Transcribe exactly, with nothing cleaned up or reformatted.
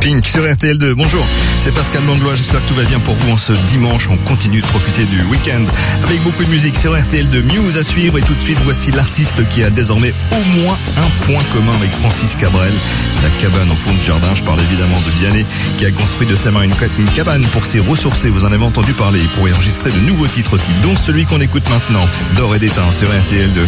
Pink sur R T L deux. Bonjour, c'est Pascal Langlois, j'espère que tout va bien pour vous en ce dimanche. On continue de profiter du week-end avec beaucoup de musique sur R T L deux. Muse à suivre et tout de suite voici l'artiste qui a désormais au moins un point commun avec Francis Cabrel. La cabane au fond du jardin, je parle évidemment de Vianney qui a construit de sa main une, une cabane pour s'y ressourcer. Vous en avez entendu parler, pour y enregistrer de nouveaux titres aussi, dont celui qu'on écoute maintenant, D'or et d'étain sur R T L deux.